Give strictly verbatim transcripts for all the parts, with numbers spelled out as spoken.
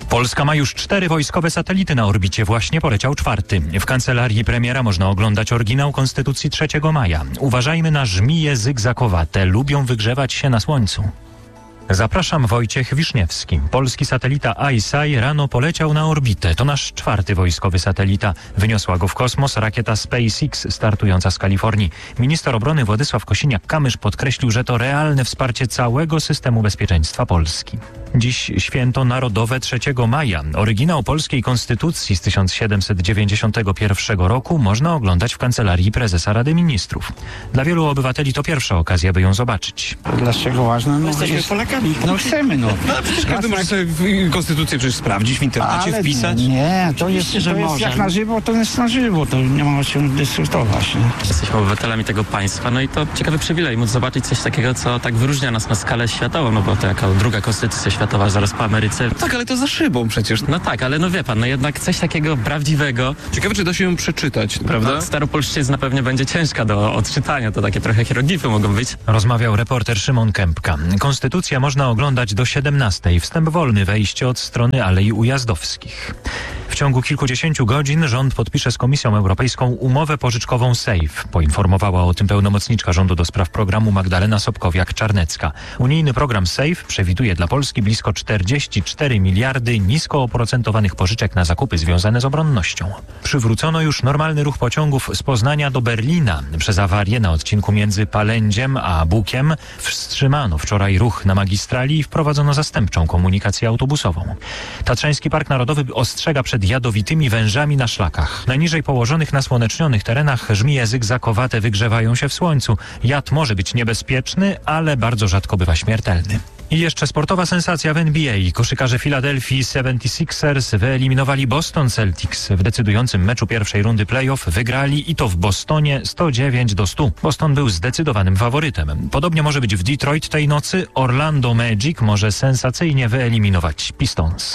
Polska ma już cztery wojskowe satelity na orbicie, właśnie poleciał czwarty. W kancelarii premiera można oglądać oryginał Konstytucji trzeciego maja. Uważajmy na żmije zygzakowate, lubią wygrzewać się na słońcu. Zapraszam, Wojciech Wiszniewski. Polski satelita ICEYE rano poleciał na orbitę. To nasz czwarty wojskowy satelita. Wyniosła go w kosmos rakieta SpaceX startująca z Kalifornii. Minister obrony Władysław Kosiniak-Kamysz podkreślił, że to realne wsparcie całego systemu bezpieczeństwa Polski. Dziś święto narodowe trzeciego maja. Oryginał polskiej konstytucji z tysiąc siedemset dziewięćdziesiątego pierwszego roku można oglądać w kancelarii prezesa Rady Ministrów. Dla wielu obywateli to pierwsza okazja, by ją zobaczyć. Dlaczego ważne? No, jesteśmy jest... Polakami. No chcemy, no. No ale przecież każdy może sobie w konstytucję przecież sprawdzić w internecie, Ale wpisać. Nie, to jest, Oczywiście, że to jest może. jak na żywo, to jest na żywo, to nie ma o czym dyskutować. Nie? Jesteśmy obywatelami tego państwa, no i to ciekawy przywilej móc zobaczyć coś takiego, co tak wyróżnia nas na skalę światową, no bo to jako druga konstytucja światowa zaraz po Ameryce. Tak, ale to za szybą przecież. No tak, ale no wie pan, no jednak coś takiego prawdziwego. Ciekawe, czy da się ją przeczytać, prawda? No, staropolszczyzna pewnie będzie ciężka do odczytania, to takie trochę hieroglify mogą być. Rozmawiał reporter Szymon Kępka. Konstytucja można oglądać do siedemnastej. Wstęp wolny, wejście od strony Alei Ujazdowskich. W ciągu kilkudziesięciu godzin rząd podpisze z Komisją Europejską umowę pożyczkową SAFE. Poinformowała o tym pełnomocniczka rządu do spraw programu Magdalena Sobkowiak-Czarnecka. Unijny program SAFE przewiduje dla Polski blisko czterdzieści cztery miliardy nisko oprocentowanych pożyczek na zakupy związane z obronnością. Przywrócono już normalny ruch pociągów z Poznania do Berlina. Przez awarię na odcinku między Palędziem a Bukiem wstrzymano wczoraj ruch na magistrali i wprowadzono zastępczą komunikację autobusową. Tatrzański Park Narodowy ostrzega przed jadowitymi wężami na szlakach. Na niżej położonych nasłonecznionych terenach żmije zygzakowate wygrzewają się w słońcu. Jad może być niebezpieczny, ale bardzo rzadko bywa śmiertelny. I jeszcze sportowa sensacja w N B A. Koszykarze Philadelphia seventy-sixers wyeliminowali Boston Celtics. W decydującym meczu pierwszej rundy playoff wygrali i to w Bostonie sto dziewięć do stu. Boston był zdecydowanym faworytem. Podobnie może być w Detroit tej nocy. Orlando Magic może sensacyjnie wyeliminować Pistons.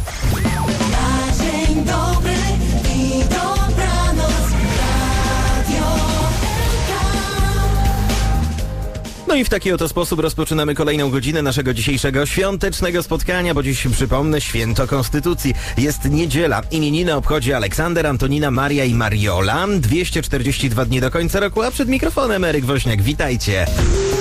No i w taki oto sposób rozpoczynamy kolejną godzinę naszego dzisiejszego świątecznego spotkania, bo dziś, przypomnę, święto Konstytucji. Jest niedziela. Imieniny obchodzi Aleksander, Antonina, Maria i Mariola. dwieście czterdzieści dwa dni do końca roku, a przed mikrofonem Eryk Woźniak. Witajcie.